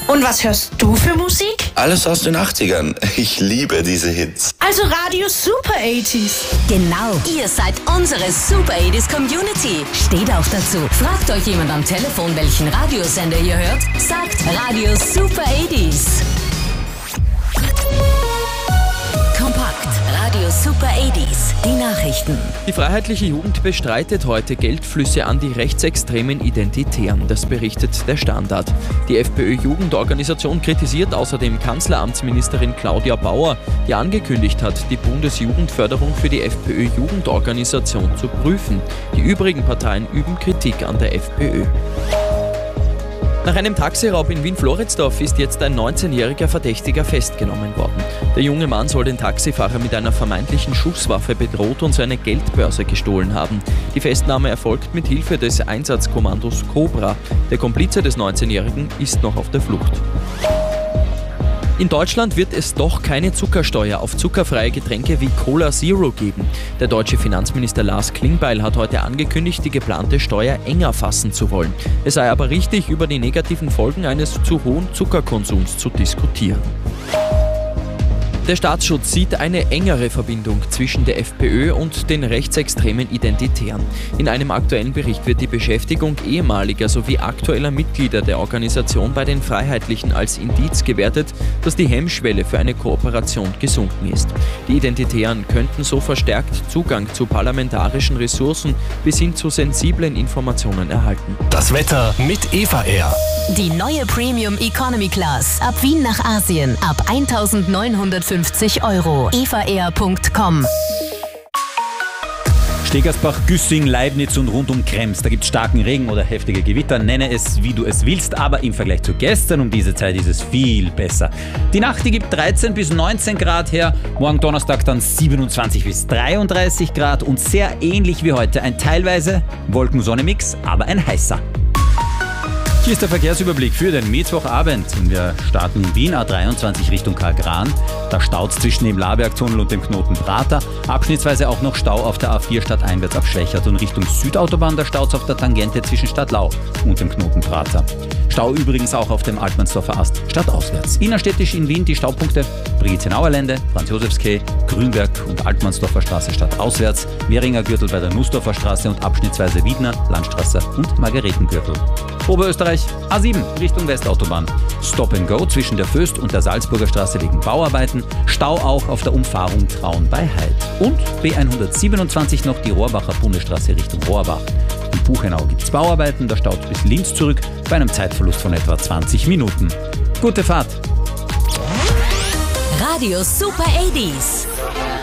Und was hörst du für Musik? Alles aus den 80ern. Ich liebe diese Hits. Also Radio Super 80s. Genau, ihr seid unsere Super 80s Community. Steht auch dazu. Fragt euch jemand am Telefon, welchen Radiosender ihr hört? Sagt Radio Super 80s. Kompakt. Radio Super 80s. Die Nachrichten. Die Freiheitliche Jugend bestreitet heute Geldflüsse an die rechtsextremen Identitären. Das berichtet der Standard. Die FPÖ-Jugendorganisation kritisiert außerdem Kanzleramtsministerin Claudia Bauer, die angekündigt hat, die Bundesjugendförderung für die FPÖ-Jugendorganisation zu prüfen. Die übrigen Parteien üben Kritik an der FPÖ. Nach einem Taxiraub in Wien-Floridsdorf ist jetzt ein 19-jähriger Verdächtiger festgenommen worden. Der junge Mann soll den Taxifahrer mit einer vermeintlichen Schusswaffe bedroht und seine Geldbörse gestohlen haben. Die Festnahme erfolgt mit Hilfe des Einsatzkommandos Cobra. Der Komplize des 19-Jährigen ist noch auf der Flucht. In Deutschland wird es doch keine Zuckersteuer auf zuckerfreie Getränke wie Cola Zero geben. Der deutsche Finanzminister Lars Klingbeil hat heute angekündigt, die geplante Steuer enger fassen zu wollen. Es sei aber richtig, über die negativen Folgen eines zu hohen Zuckerkonsums zu diskutieren. Der Staatsschutz sieht eine engere Verbindung zwischen der FPÖ und den rechtsextremen Identitären. In einem aktuellen Bericht wird die Beschäftigung ehemaliger sowie aktueller Mitglieder der Organisation bei den Freiheitlichen als Indiz gewertet, dass die Hemmschwelle für eine Kooperation gesunken ist. Die Identitären könnten so verstärkt Zugang zu parlamentarischen Ressourcen bis hin zu sensiblen Informationen erhalten. Das Wetter mit Eva Air. Die neue Premium Economy Class. Ab Wien nach Asien. Ab 1.950 €. evaair.com. Stegersbach, Güssing, Leibniz und rund um Krems. Da gibt es starken Regen oder heftige Gewitter. Nenne es, wie du es willst, aber im Vergleich zu gestern um diese Zeit ist es viel besser. Die Nacht, die gibt 13 bis 19 Grad her. Morgen Donnerstag dann 27 bis 33 Grad und sehr ähnlich wie heute. Ein teilweise Wolken-Sonne-Mix, aber ein heißer. Hier ist der Verkehrsüberblick für den Mittwochabend. Wir starten in Wien, A23 Richtung Karlsruhe. Da staut es zwischen dem Labergtunnel und dem Knoten Prater. Abschnittsweise auch noch Stau auf der A4 stadteinwärts auf Schleichert und Richtung Südautobahn. Da staut es auf der Tangente zwischen Stadtlau und dem Knoten Prater. Stau übrigens auch auf dem Altmannsdorfer Ast stadtauswärts. Innerstädtisch in Wien die Staupunkte Brigitte-Nauer Lände, Franz-Josefs-Quai, Grünberg und Altmannsdorfer Straße stadtauswärts, Währinger Gürtel bei der Nussdorfer Straße und abschnittsweise Wiedner, Landstraße und Margaretengürtel. Oberösterreich A7 Richtung Westautobahn. Stop and Go zwischen der Föst und der Salzburger Straße wegen Bauarbeiten. Stau auch auf der Umfahrung Traun bei Heid. Und B127 noch die Rohrbacher Bundesstraße Richtung Rohrbach. In Buchenau gibt es Bauarbeiten, da staut bis Linz zurück bei einem Zeitverlust von etwa 20 Minuten. Gute Fahrt! Radio Super 80s.